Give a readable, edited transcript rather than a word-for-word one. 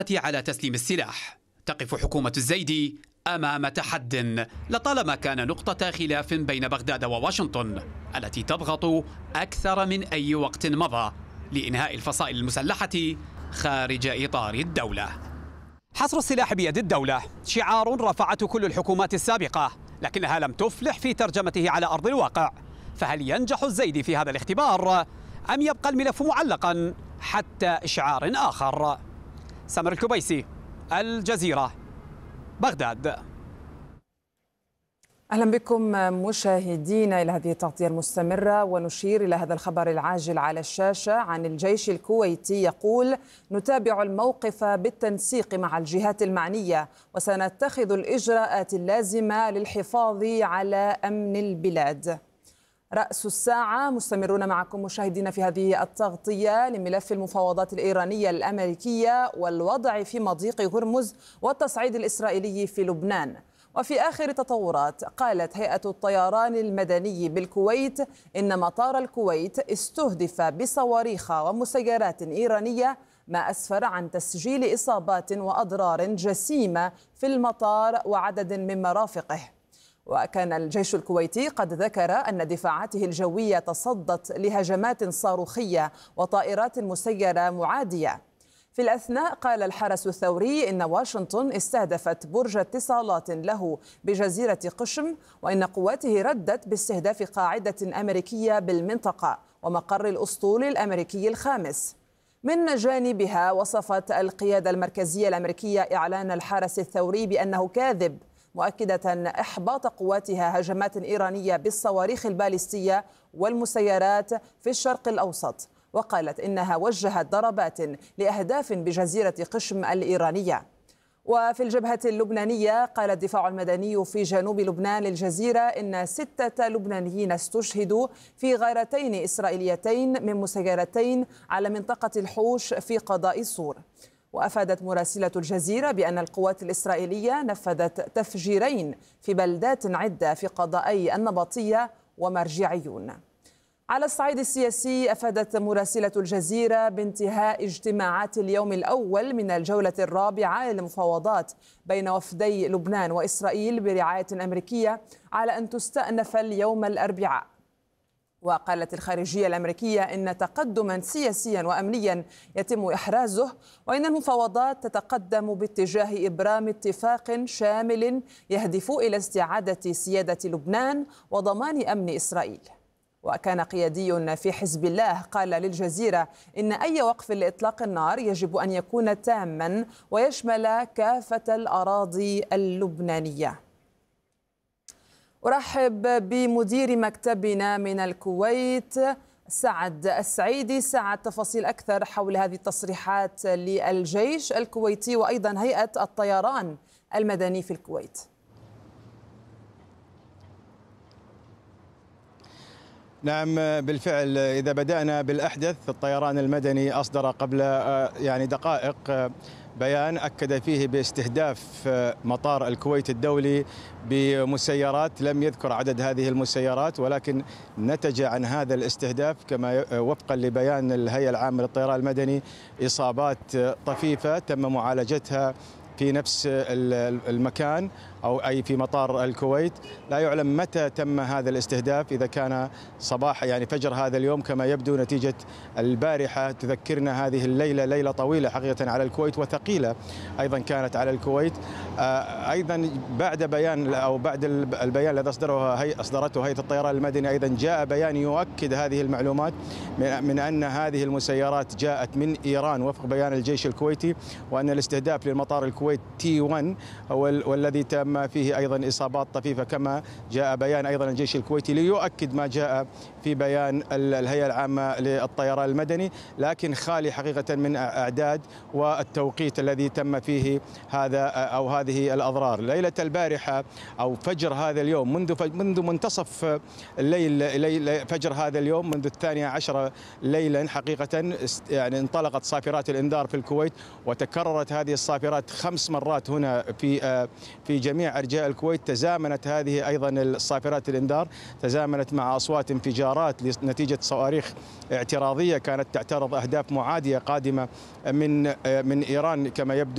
على تسليم السلاح. تقف حكومة الزيدي أمام تحد لطالما كان نقطة خلاف بين بغداد وواشنطن التي تضغط أكثر من أي وقت مضى لإنهاء الفصائل المسلحة خارج إطار الدولة. حصر السلاح بيد الدولة شعار رفعته كل الحكومات السابقة، لكنها لم تفلح في ترجمته على أرض الواقع. فهل ينجح الزيدي في هذا الاختبار أم يبقى الملف معلقا حتى إشعار آخر؟ سمر الكبيسي، الجزيرة، بغداد. أهلا بكم مشاهدينا إلى هذه التغطية المستمرة، ونشير إلى هذا الخبر العاجل على الشاشة عن الجيش الكويتي يقول: نتابع الموقف بالتنسيق مع الجهات المعنية وسنتخذ الإجراءات اللازمة للحفاظ على أمن البلاد. رأس الساعة مستمرون معكم مشاهدينا في هذه التغطية لملف المفاوضات الإيرانية الأمريكية والوضع في مضيق هرمز والتصعيد الإسرائيلي في لبنان. وفي آخر تطورات، قالت هيئة الطيران المدني بالكويت إن مطار الكويت استهدف بصواريخ ومسيرات إيرانية، ما أسفر عن تسجيل إصابات وأضرار جسيمة في المطار وعدد من مرافقه. وكان الجيش الكويتي قد ذكر أن دفاعاته الجوية تصدت لهجمات صاروخية وطائرات مسيرة معادية. في الأثناء قال الحرس الثوري إن واشنطن استهدفت برج اتصالات له بجزيرة قشم، وإن قواته ردت باستهداف قاعدة أمريكية بالمنطقة ومقر الأسطول الأمريكي الخامس. من جانبها وصفت القيادة المركزية الأمريكية إعلان الحرس الثوري بأنه كاذب، مؤكدة إحباط قواتها هجمات إيرانية بالصواريخ البالستية والمسيرات في الشرق الأوسط، وقالت إنها وجهت ضربات لأهداف بجزيرة قشم الإيرانية. وفي الجبهة اللبنانية قال الدفاع المدني في جنوب لبنان للجزيرة إن 6 لبنانيين استشهدوا في غارتين إسرائيليتين من مسيرتين على منطقة الحوش في قضاء صور. وأفادت مراسلة الجزيرة بأن القوات الإسرائيلية نفذت تفجيرين في بلدات عدة في قضائي النبطية ومرجعيون. على الصعيد السياسي، أفادت مراسلة الجزيرة بانتهاء اجتماعات اليوم الأول من الجولة الرابعة للمفاوضات بين وفدي لبنان وإسرائيل برعاية أمريكية على أن تستأنف اليوم الأربعاء. وقالت الخارجية الأمريكية إن تقدما سياسيا وأمنيا يتم إحرازه، وإن المفاوضات تتقدم باتجاه إبرام اتفاق شامل يهدف إلى استعادة سيادة لبنان وضمان أمن إسرائيل. وكان قيادي في حزب الله قال للجزيرة إن أي وقف لإطلاق النار يجب أن يكون تاما ويشمل كافة الأراضي اللبنانية. أرحب بمدير مكتبنا من الكويت سعد السعيدي. سعد، تفاصيل أكثر حول هذه التصريحات للجيش الكويتي وأيضا هيئة الطيران المدني في الكويت. نعم بالفعل، إذا بدأنا بالأحدث، الطيران المدني أصدر قبل دقائق بيان أكد فيه باستهداف مطار الكويت الدولي بمسيرات. لم يذكر عدد هذه المسيرات، ولكن نتج عن هذا الاستهداف كما وفقا لبيان الهيئة العامة للطيران المدني إصابات طفيفة تم معالجتها في نفس المكان أي في مطار الكويت. لا يعلم متى تم هذا الاستهداف، إذا كان صباح فجر هذا اليوم كما يبدو نتيجة البارحة. تذكرنا هذه الليلة ليلة طويلة حقيقة على الكويت وثقيلة أيضا كانت على الكويت. أيضا بعد البيان الذي أصدرته هيئة الطيران المدني، أيضا جاء بيان يؤكد هذه المعلومات من أن هذه المسيرات جاءت من إيران وفق بيان الجيش الكويتي، وأن الاستهداف للمطار الكويت T1 والذي تم فيه أيضا إصابات طفيفة، كما جاء بيان أيضا الجيش الكويتي ليؤكد ما جاء في بيان الهيئة العامة للطيران المدني، لكن خالي حقيقة من أعداد والتوقيت الذي تم فيه هذه الأضرار. ليلة البارحة أو فجر هذا اليوم، منذ منتصف الليل فجر هذا اليوم، منذ 12 ليلا حقيقة انطلقت صافرات الإنذار في الكويت، وتكررت هذه الصافرات 5 مرات هنا في جميع أرجاء الكويت. تزامنت هذه أيضا الصافرات الإنذار تزامنت مع أصوات انفجارات نتيجة صواريخ اعتراضية كانت تعترض أهداف معادية قادمة من إيران كما يبدو.